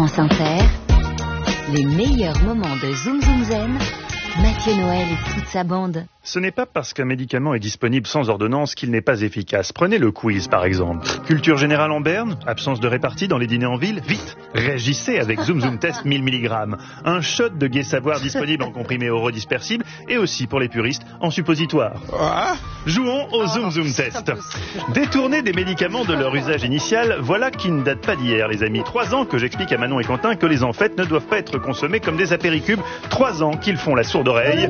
France Inter, les meilleurs moments de Zoom Zoom Zen, Mathieu Noël et toute sa bande. Ce n'est pas parce qu'un médicament est disponible sans ordonnance qu'il n'est pas efficace. Prenez le quiz par exemple. Culture générale en berne, absence de répartie dans les dîners en ville. Vite, réagissez avec Zoom Zoom Test 1000 mg. Un shot de gai savoir disponible en comprimé orodispersible et aussi pour les puristes en suppositoire. Jouons au Zoom Zoom Test. Détourner des médicaments de leur usage initial, voilà qui ne date pas d'hier les amis. 3 ans que j'explique à Manon et Quentin que les enfêtes ne doivent pas être consommés comme des apéricubes. 3 ans qu'ils font la sourde oreille.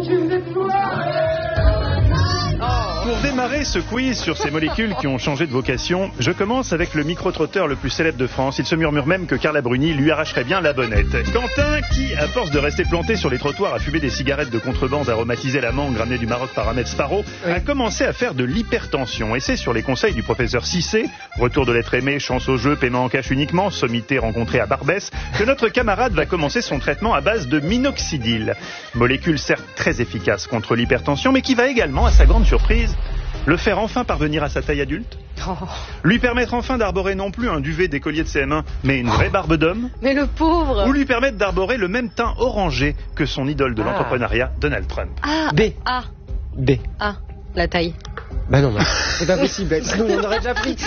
Pour démarrer ce quiz sur ces molécules qui ont changé de vocation, je commence avec le micro-trotteur le plus célèbre de France. Il se murmure même que Carla Bruni lui arracherait bien la bonnette. Quentin, qui, à force de rester planté sur les trottoirs à fumer des cigarettes de contrebande aromatisées à la mangue ramenées du Maroc par Ahmed Sparrow, a commencé à faire de l'hypertension. Et c'est sur les conseils du professeur Cissé, retour de l'être aimé, chance au jeu, paiement en cash uniquement, sommité rencontré à Barbès, que notre camarade va commencer son traitement à base de minoxidil. Molécule certes très efficace contre l'hypertension, mais qui va également, à sa grande surprise, le faire enfin parvenir à sa taille adulte. Lui permettre enfin d'arborer non plus un duvet d'écolier de CM1, mais une vraie barbe d'homme. Mais le pauvre. Ou lui permettre d'arborer le même teint orangé que son idole de l'entrepreneuriat, Donald Trump. B. La taille. Bah non, c'est pas possible. Sinon, on aurait déjà pris.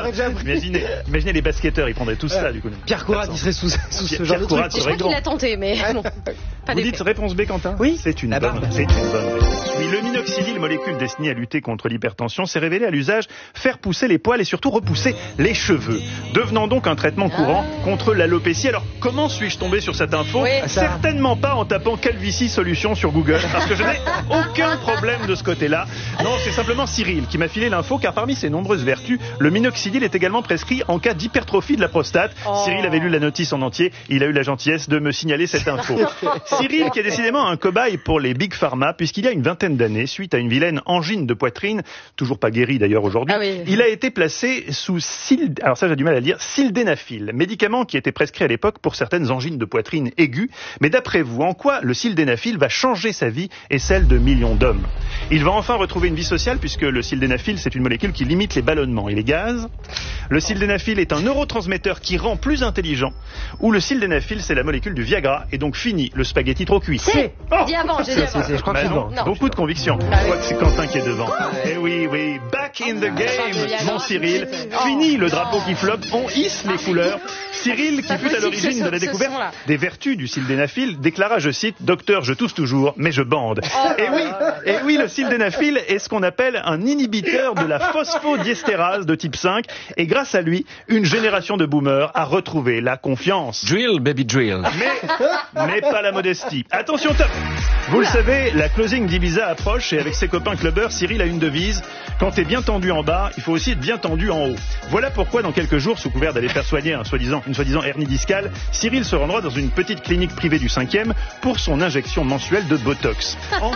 Imaginez les basketteurs, ils prendraient tout ça du coup. Pierre Courade, il serait sous ce genre de truc. Je crois qu'il a tenté, mais bon. Vous dites réponse B, Quentin? Oui. C'est une bonne réponse. Oui, le minoxidil, molécule destinée à lutter contre l'hypertension, s'est révélé à l'usage faire pousser les poils et surtout repousser les cheveux, devenant donc un traitement courant contre l'alopécie. Alors, comment suis-je tombé sur cette info? Certainement pas en tapant calvitie solution sur Google, parce que je n'ai aucun problème de ce côté-là. Non, c'est simplement Cyril qui m'a filé l'info, car parmi ses nombreuses vertus, le minoxidil est également prescrit en cas d'hypertrophie de la prostate. Cyril avait lu la notice en entier, il a eu la gentillesse de me signaler cette info. Cyril qui est décidément un cobaye pour les Big Pharma, puisqu'il y a une vingtaine d'années, suite à une vilaine angine de poitrine, toujours pas guérie d'ailleurs aujourd'hui, il a été placé sous alors ça j'ai du mal à le dire, sildenafil, médicament qui était prescrit à l'époque pour certaines angines de poitrine aiguës. Mais d'après vous, en quoi le sildenafil va changer sa vie et celle de millions d'hommes? Il va enfin retrouver une vie sociale, puisque le sildenafil c'est une molécule qui limite les ballonnements et les gaz. Le sildenafil est un neurotransmetteur qui rend plus intelligent, ou le sildenafil c'est la molécule du Viagra, et donc fini le spaghetti trop cuit. J'ai dit avant. Je crois que c'est bon. Beaucoup de conviction. Je crois que c'est Quentin qui est devant. Eh oui, back in the game, mon Cyril. Fini le drapeau qui flotte, on hisse les couleurs. Cyril, qui fut à l'origine de la découverte des vertus du sildenafil, déclara, je cite, « Docteur, je tousse toujours, mais je bande ». Et oui, le sildenafil est ce qu'on appelle un inhibiteur de la phosphodiesterase de type 5, et grâce à lui, une génération de boomers a retrouvé la confiance. Drill, baby drill. Mais pas la modestie. Attention, top. Vous le savez, la closing d'Ibiza approche, et avec ses copains clubbers, Cyril a une devise: quand t'es bien tendu en bas, il faut aussi être bien tendu en haut. Voilà pourquoi dans quelques jours, sous couvert d'aller faire soigner une soi-disant hernie discale, Cyril se rendra dans une petite clinique privée du 5e pour son injection mensuelle de Botox.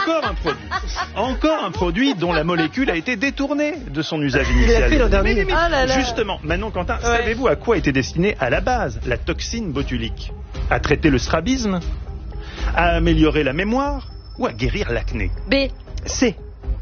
Encore un produit dont la molécule a été détournée de son usage initial. Justement, Manon, Quentin, savez-vous à quoi était destinée à la base la toxine botulique? À traiter le strabisme? À améliorer la mémoire? Ou à guérir l'acné? B. C.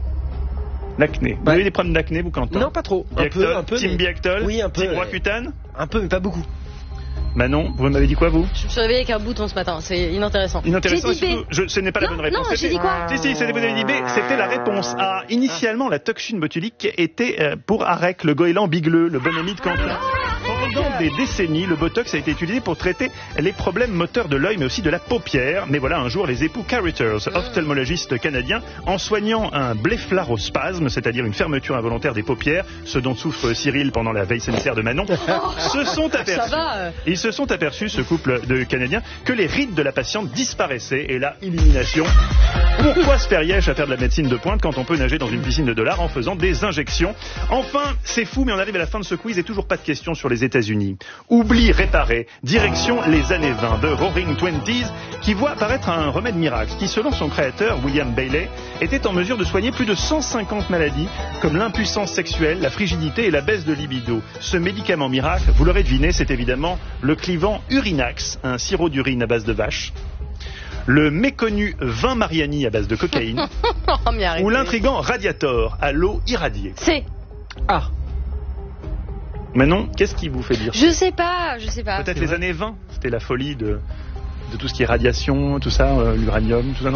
L'acné. Vous avez des problèmes d'acné, vous, Quentin? Non, pas trop. Un peu. Team Biactol? Oui, un peu. Team Roaccutane? Un peu, mais pas beaucoup. Manon, vous m'avez dit quoi, vous? Je me suis réveillé avec un bouton ce matin, c'est inintéressant. J'ai dit B. Ce n'est pas la bonne réponse. Non, j'ai dit quoi? Si, vous avez dit B, c'était la réponse A. Initialement, la toxine botulique était pour Arec, le goéland bigleux, le bon ami de Quentin. Pendant des décennies, le Botox a été utilisé pour traiter les problèmes moteurs de l'œil, mais aussi de la paupière. Mais voilà, un jour, les époux Carruthers, ophtalmologistes canadiens, en soignant un blépharospasme, c'est-à-dire une fermeture involontaire des paupières, ce dont souffre Cyril pendant la veille sincère de Manon, ils se sont aperçus, ce couple de Canadiens, que les rides de la patiente disparaissaient. Et là, illumination. Pourquoi se faire yesh à faire de la médecine de pointe quand on peut nager dans une piscine de dollars en faisant des injections? Enfin, c'est fou, mais on arrive à la fin de ce quiz et toujours pas de questions sur les États-Unis. Oubli réparé, direction les années 20 de Roaring Twenties, qui voit apparaître un remède miracle qui, selon son créateur, William Bailey, était en mesure de soigner plus de 150 maladies, comme l'impuissance sexuelle, la frigidité et la baisse de libido. Ce médicament miracle, vous l'aurez deviné, c'est évidemment le clivant Urinax, un sirop d'urine à base de vache, le méconnu vin Mariani à base de cocaïne, ou l'intrigant Radiator à l'eau irradiée. C. A. Manon, qu'est-ce qui vous fait dire? Je sais pas. Peut-être les années 20, c'était la folie de tout ce qui est radiation, tout ça, l'uranium, tout ça. Non,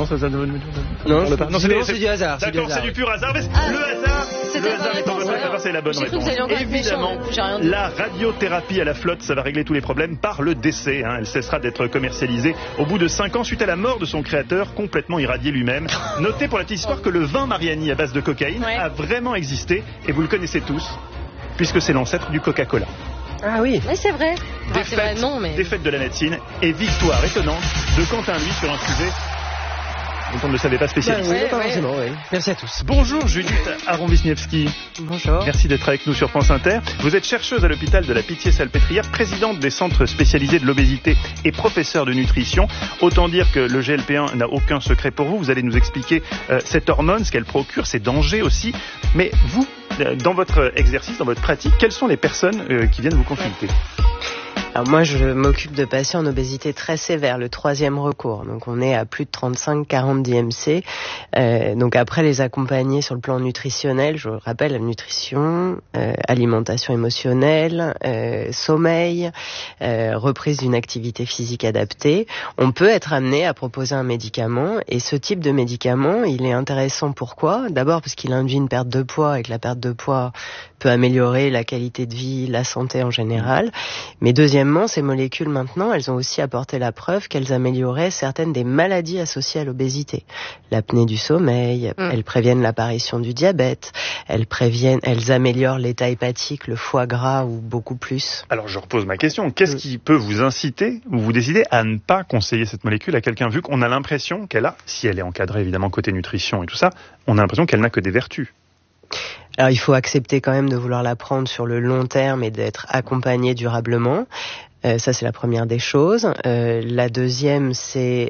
c'est du hasard. D'accord, c'est du pur hasard. Mais le hasard est en votre faveur, c'est la bonne réponse. Évidemment, la radiothérapie à la flotte, ça va régler tous les problèmes par le décès. Elle cessera d'être commercialisée au bout de 5 ans suite à la mort de son créateur, complètement irradié lui-même. Notez pour la petite histoire que le vin Mariani à base de cocaïne a vraiment existé, et vous le connaissez tous, puisque c'est l'ancêtre du Coca-Cola. Ah oui. Mais c'est vrai. Défaite de la médecine et victoire étonnante de Quentin Lui sur un sujet dont on ne le savait pas spécialiste. Merci à tous. Bonjour Judith Aron-Wisniewski. Bonjour. Merci d'être avec nous sur France Inter. Vous êtes chercheuse à l'hôpital de la Pitié-Salpêtrière, présidente des centres spécialisés de l'obésité et professeure de nutrition. Autant dire que le GLP-1 n'a aucun secret pour vous. Vous allez nous expliquer cette hormone, ce qu'elle procure, ses dangers aussi. Mais vous, dans votre exercice, dans votre pratique, quelles sont les personnes qui viennent vous consulter ? Alors moi, je m'occupe de patients en obésité très sévère, le 3e recours. Donc on est à plus de 35-40 d'IMC. Donc après les accompagner sur le plan nutritionnel, je rappelle la nutrition, alimentation émotionnelle, sommeil, reprise d'une activité physique adaptée. On peut être amené à proposer un médicament, et ce type de médicament, il est intéressant. Pourquoi ? D'abord parce qu'il induit une perte de poids, et que la perte de poids peut améliorer la qualité de vie, la santé en général. Mais deuxièmement, ces molécules maintenant, elles ont aussi apporté la preuve qu'elles amélioraient certaines des maladies associées à l'obésité. L'apnée du sommeil, elles préviennent l'apparition du diabète, elles améliorent l'état hépatique, le foie gras ou beaucoup plus. Alors je repose ma question, qu'est-ce qui peut vous inciter ou vous décider à ne pas conseiller cette molécule à quelqu'un, vu qu'on a l'impression qu'elle a, si elle est encadrée évidemment côté nutrition et tout ça, on a l'impression qu'elle n'a que des vertus? Alors il faut accepter quand même de vouloir la prendre sur le long terme et d'être accompagné durablement. Ça, c'est la première des choses. La deuxième, c'est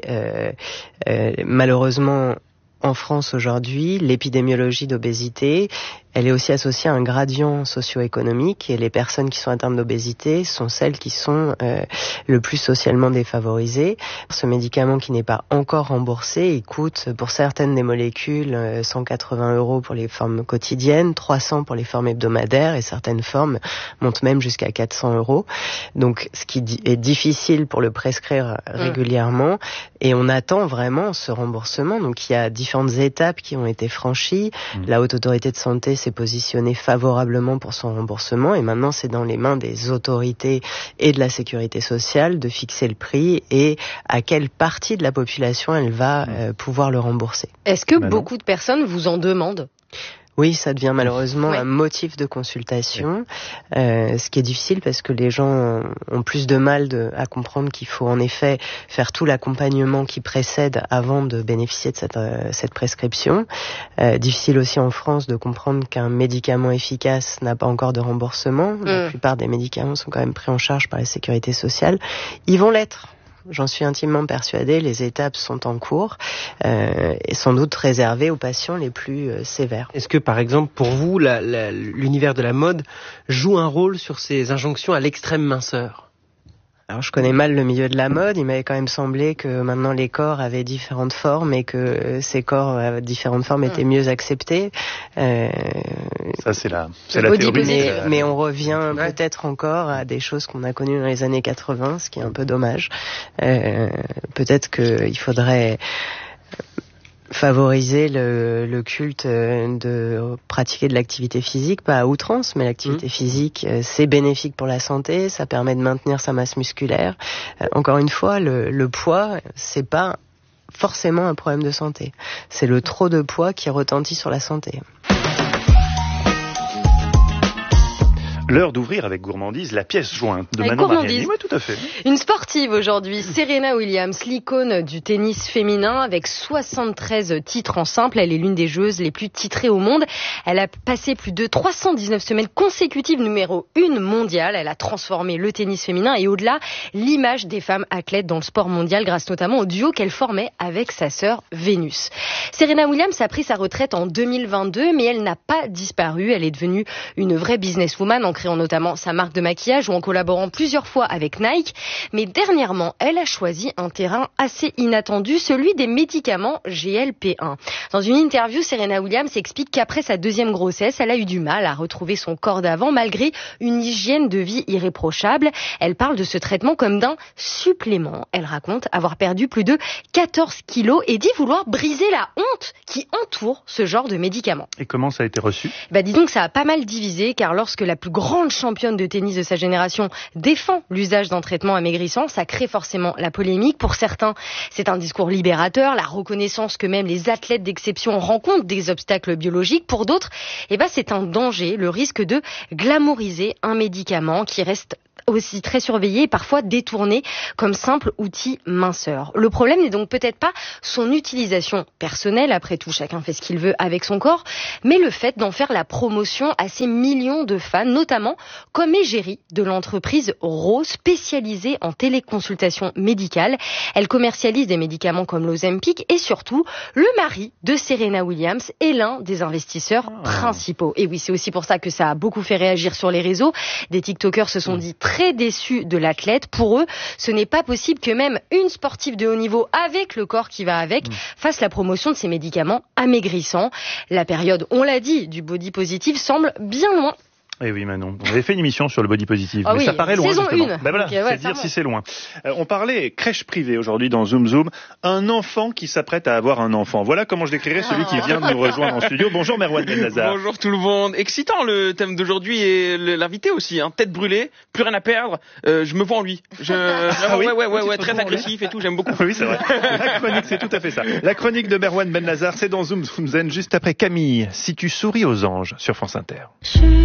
malheureusement en France aujourd'hui, l'épidémiologie d'obésité, elle est aussi associée à un gradient socio-économique, et les personnes qui sont atteintes d'obésité sont celles qui sont le plus socialement défavorisées. Ce médicament qui n'est pas encore remboursé, il coûte pour certaines des molécules 180 € pour les formes quotidiennes, 300 pour les formes hebdomadaires, et certaines formes montent même jusqu'à 400 €. Donc ce qui est difficile pour le prescrire régulièrement, et on attend vraiment ce remboursement. Donc il y a différentes étapes qui ont été franchies. La Haute Autorité de Santé s'est positionnée favorablement pour son remboursement, et maintenant c'est dans les mains des autorités et de la sécurité sociale de fixer le prix et à quelle partie de la population elle va pouvoir le rembourser. Est-ce que beaucoup de personnes vous en demandent ? Oui, ça devient malheureusement un motif de consultation, ce qui est difficile parce que les gens ont plus de mal à comprendre qu'il faut en effet faire tout l'accompagnement qui précède avant de bénéficier de cette prescription. Difficile aussi en France de comprendre qu'un médicament efficace n'a pas encore de remboursement. La plupart des médicaments sont quand même pris en charge par la sécurité sociale. Ils vont l'être. J'en suis intimement persuadée, les étapes sont en cours et sans doute réservées aux patients les plus sévères. Est-ce que, par exemple, pour vous, l'univers de la mode joue un rôle sur ces injonctions à l'extrême minceur ? Alors je connais mal le milieu de la mode, il m'avait quand même semblé que maintenant les corps avaient différentes formes et que ces corps à différentes formes étaient mieux acceptés. Ça c'est la théorie. Mais on revient peut-être encore à des choses qu'on a connues dans les années 80, ce qui est un peu dommage. Peut-être qu'il faudrait favoriser le culte de pratiquer de l'activité physique, pas à outrance, mais l'activité physique, c'est bénéfique pour la santé, ça permet de maintenir sa masse musculaire. Encore une fois, le poids, c'est pas forcément un problème de santé. C'est le trop de poids qui retentit sur la santé. L'heure d'ouvrir avec gourmandise la pièce jointe de Manon Mariani. Oui, tout à fait. Une sportive aujourd'hui, Serena Williams, l'icône du tennis féminin avec 73 titres en simple. Elle est l'une des joueuses les plus titrées au monde. Elle a passé plus de 319 semaines consécutives numéro 1 mondiale. Elle a transformé le tennis féminin et au-delà l'image des femmes athlètes dans le sport mondial grâce notamment au duo qu'elle formait avec sa sœur Vénus. Serena Williams a pris sa retraite en 2022 mais elle n'a pas disparu. Elle est devenue une vraie businesswoman en créant notamment sa marque de maquillage ou en collaborant plusieurs fois avec Nike. Mais dernièrement, elle a choisi un terrain assez inattendu, celui des médicaments GLP-1. Dans une interview, Serena Williams explique qu'après sa deuxième grossesse, elle a eu du mal à retrouver son corps d'avant malgré une hygiène de vie irréprochable. Elle parle de ce traitement comme d'un supplément. Elle raconte avoir perdu plus de 14 kilos et dit vouloir briser la honte qui entoure ce genre de médicaments. Et comment ça a été reçu ? Dis donc, ça a pas mal divisé, car lorsque la plus grande championne de tennis de sa génération défend l'usage d'un traitement amaigrissant, ça crée forcément la polémique. Pour certains, c'est un discours libérateur, la reconnaissance que même les athlètes d'exception rencontrent des obstacles biologiques. Pour d'autres, c'est un danger, le risque de glamouriser un médicament qui reste aussi très surveillé et parfois détourné comme simple outil minceur. Le problème n'est donc peut-être pas son utilisation personnelle, après tout chacun fait ce qu'il veut avec son corps, mais le fait d'en faire la promotion à ces millions de fans, notamment comme égérie de l'entreprise Rose, spécialisée en téléconsultation médicale. Elle commercialise des médicaments comme l'Ozempic et surtout le mari de Serena Williams est l'un des investisseurs principaux. Et oui, c'est aussi pour ça que ça a beaucoup fait réagir sur les réseaux. Des TikTokers se sont dit très déçus de l'athlète. Pour eux, ce n'est pas possible que même une sportive de haut niveau, avec le corps qui va avec, fasse la promotion de ces médicaments amaigrissants. La période, on l'a dit, du body positive semble bien loin. Eh oui, Manon. On avait fait une émission sur le body positive, mais ça paraît loin, saison justement. 1. Voilà, c'est dire si c'est loin. On parlait crèche privée aujourd'hui dans Zoom Zoom. Un enfant qui s'apprête à avoir un enfant. Voilà comment je décrirais celui qui vient de nous rejoindre en studio. Bonjour Merwan Bennazar. Bonjour tout le monde. Excitant le thème d'aujourd'hui et l'invité aussi. Tête brûlée, plus rien à perdre. Je me vois en lui. Ouais, très agressif et tout. J'aime beaucoup. Oui, c'est vrai. La chronique, c'est tout à fait ça. La chronique de Merwan Bennazar, c'est dans Zoom Zoom Zen juste après Camille. Si tu souris aux anges sur France Inter.